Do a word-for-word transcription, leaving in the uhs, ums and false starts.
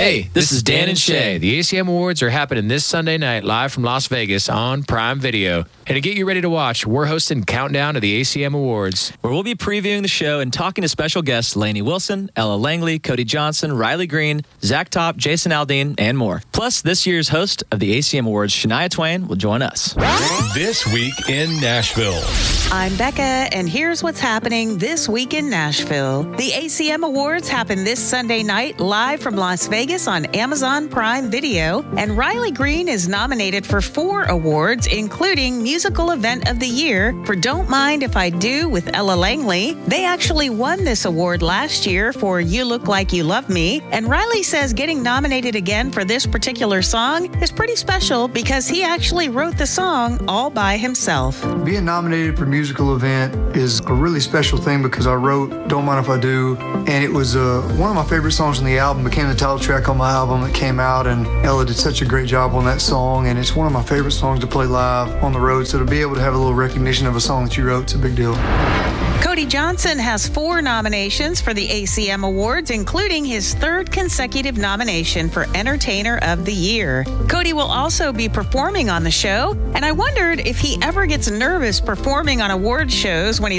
Hey, this is Dan and Shay. The A C M Awards are happening this Sunday night live from Las Vegas on Prime Video. And to get you ready to watch, we're hosting Countdown to the A C M Awards, where we'll be previewing the show and talking to special guests Lainey Wilson, Ella Langley, Cody Johnson, Riley Green, Zach Top, Jason Aldean, and more. Plus, this year's host of the A C M Awards, Shania Twain, will join us. This week in Nashville. I'm Becca, and here's what's happening this week in Nashville. The A C M Awards happen this Sunday night live from Las Vegas on Amazon Prime Video, and Riley Green is nominated for four awards, including Musical Event of the Year for Don't Mind If I Do with Ella Langley. They actually won this award last year for You Look Like You Love Me, and Riley says getting nominated again for this particular song is pretty special because he actually wrote the song all by himself. Being nominated for Musical Event is a really special thing because I wrote Don't Mind If I Do, and it was uh, one of my favorite songs on the album, became the title track on my album that came out, and Ella did such a great job on that song, and it's one of my favorite songs to play live on the road, so to be able to have a little recognition of a song that you wrote, it's a big deal. Cody Johnson has four nominations for the A C M Awards, including his third consecutive nomination for Entertainer of the Year. Cody will also be performing on the show, and I wondered if he ever gets nervous performing on award shows when he